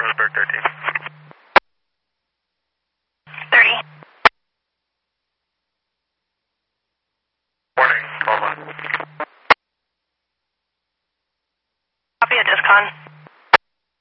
Roseburg 13. 30. Morning, 12-1. Copy a discon.